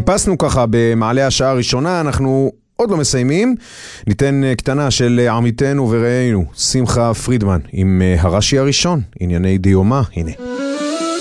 חיפשנו ככה במעלה השעה הראשונה, אנחנו עוד לא מסיימים. ניתן קטנה של עמיתנו ורעינו, שמחה פרידמן, עם הרש"י הראשון, ענייני דיומא, הנה.